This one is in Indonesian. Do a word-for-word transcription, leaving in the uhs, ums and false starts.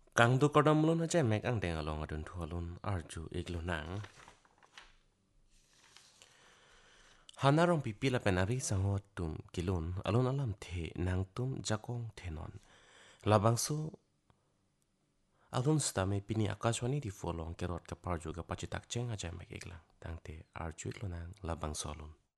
Kang tu kodam lun aja mek ang deng along adun tu alun arju iglu nang. Hanarong pipi la penari sangot tum kilun alun alam the nang tum jakong thenon. Labang su alun stame pini akaswani di folong kerot ke parju ke pacitak ceng aja mek iglang. Tang te arju iglu nang labang solun.